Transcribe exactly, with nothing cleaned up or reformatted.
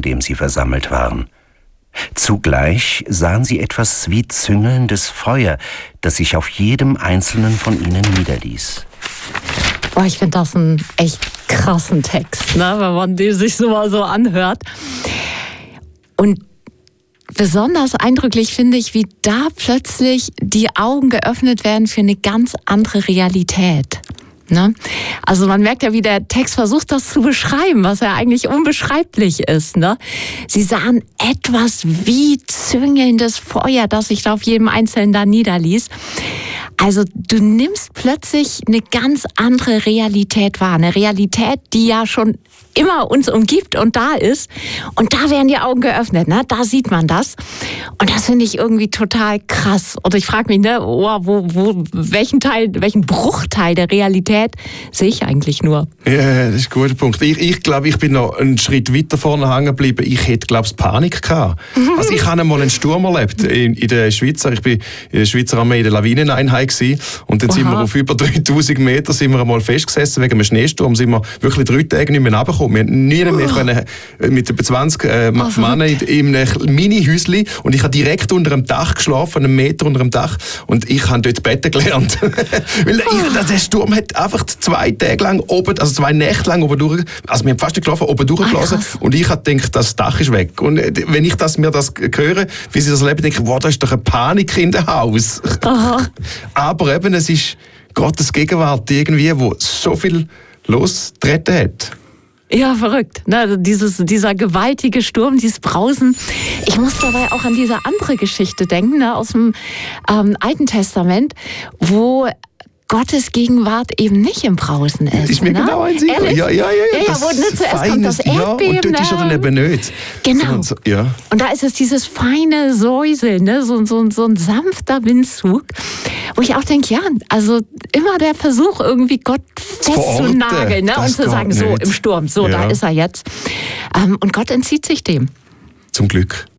dem sie versammelt waren. Zugleich sahen sie etwas wie züngelndes Feuer, das sich auf jedem einzelnen von ihnen niederließ. Boah, ich finde das einen echt krassen Text, ne, wenn man den sich so mal so anhört. Und besonders eindrücklich finde ich, wie da plötzlich die Augen geöffnet werden für eine ganz andere Realität. Ne? Also man merkt ja, wie der Text versucht, das zu beschreiben, was ja eigentlich unbeschreiblich ist. Ne? Sie sahen etwas wie züngelndes Feuer, das sich da auf jedem Einzelnen da niederließ. Also du nimmst plötzlich eine ganz andere Realität wahr. Eine Realität, die ja schon immer uns umgibt und da ist. Und da werden die Augen geöffnet, ne? Da sieht man das. Und das finde ich irgendwie total krass. Und ich frage mich, ne, oh, wo, wo, welchen Teil, welchen Bruchteil der Realität sehe ich eigentlich nur? Ja, das ist ein guter Punkt. Ich, ich glaube, ich bin noch einen Schritt weiter vorne hängen geblieben. Ich hätte, glaube ich, Panik gehabt. Also ich habe einmal einen Sturm erlebt in, in der Schweiz. Ich bin in der Schweizer Armee in der Lawineneinheit gewesen. Und dann Aha. sind wir auf über dreitausend Meter sind wir einmal festgesessen. Wegen einem Schneesturm sind wir wirklich drei Tage nicht mehr runtergekommen. Wir konnten nie mehr können, mit etwa zwanzig äh, oh, Männern in, in einem Mini-Häuschen. Und ich habe direkt unter einem Dach geschlafen, einen Meter unter dem Dach. Und ich habe dort Betten gelernt. Weil ich, der Sturm hat einfach zwei Tage lang oben, also zwei Nächte lang oben durch, also wir haben fast nicht geschlafen, oben durchgeblasen. Ah, und ich habe gedacht, das Dach ist weg. Und wenn ich das, mir das höre, wie sie das erleben, denke ich, wow, da ist doch eine Panik in dem Haus. Aha. Aber eben, es ist Gottes Gegenwart irgendwie, wo so viel losgetreten hat. Ja, verrückt. Ne? Dieses, dieser gewaltige Sturm, dieses Brausen. Ich muss dabei auch an diese andere Geschichte denken, ne? Aus dem ähm, Alten Testament, wo Gottes Gegenwart eben nicht im Brausen ist. Ist mir ne? genau ein Sinn. Ja, ja, ja. ja, ja wo ne, zuerst feines, kommt das Erdbeben. Ja, und dort ist er dann eben nicht. Genau. So, ja. Und da ist es dieses feine Säuseln, ne? so, so, so ein sanfter Windzug, wo ich auch denke, ja, also immer der Versuch, irgendwie Gott festzunageln, ne? Und zu sagen, nicht. so im Sturm, so, ja. da ist er jetzt. Ähm, und Gott entzieht sich dem. Zum Glück.